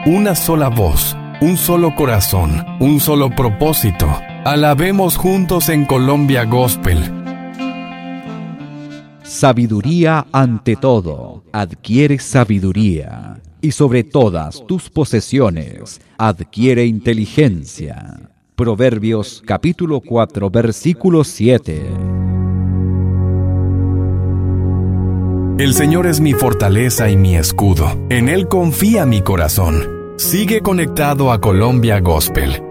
una sola voz, un solo corazón, un solo propósito. Alabemos juntos en Colombia Gospel. Sabiduría ante todo. Adquiere sabiduría. Y sobre todas tus posesiones, adquiere inteligencia. Proverbios capítulo 4, versículo 7. El Señor es mi fortaleza y mi escudo. En Él confía mi corazón. Sigue conectado a Colombia Gospel.